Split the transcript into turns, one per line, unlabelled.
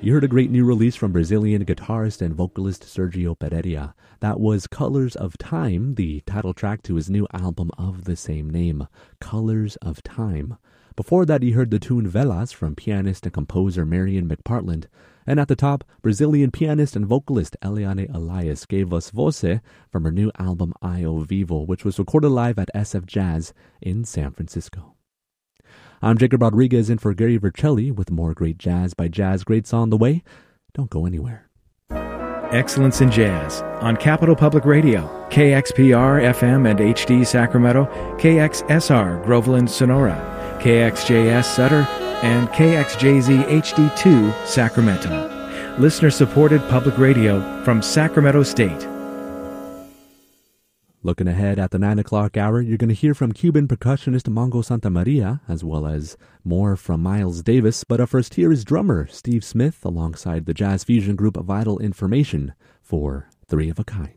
You heard a great new release from Brazilian guitarist and vocalist Sergio Pereira. That was Colors of Time, the title track to his new album of the same name, Colors of Time. Before that, you heard the tune Velas from pianist and composer Marian McPartland. And at the top, Brazilian pianist and vocalist Eliane Elias gave us Voce from her new album Io Vivo, which was recorded live at SF Jazz in San Francisco. I'm Jacob Rodriguez in for Gary Vercelli with more great jazz by Jazz Greats on the way. Don't go anywhere.
Excellence in Jazz on Capital Public Radio, KXPR FM and HD Sacramento, KXSR Groveland Sonora, KXJS Sutter, and KXJZ HD2 Sacramento. Listener-supported public radio from Sacramento State.
Looking ahead at the 9 o'clock hour, you're going to hear from Cuban percussionist Mongo Santamaria, as well as more from Miles Davis. But up first, here is drummer Steve Smith alongside the jazz fusion group Vital Information for Three of a Kind.